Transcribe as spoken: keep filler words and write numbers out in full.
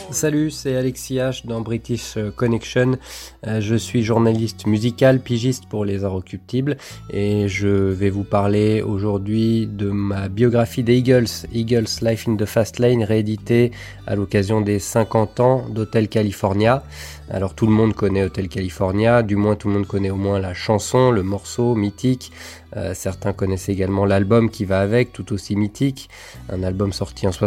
Salut, c'est Alexis H dans British Connection. Euh, je suis journaliste musical, pigiste pour Les Inrecuptibles et je vais vous parler aujourd'hui de ma biographie des Eagles, Eagles Life in the Fast Lane, rééditée à l'occasion des cinquante ans d'Hotel California. Alors tout le monde connaît Hotel California, du moins tout le monde connaît au moins la chanson, le morceau mythique. Euh, certains connaissent également l'album qui va avec, tout aussi mythique, un album sorti en soixante-dix-neuf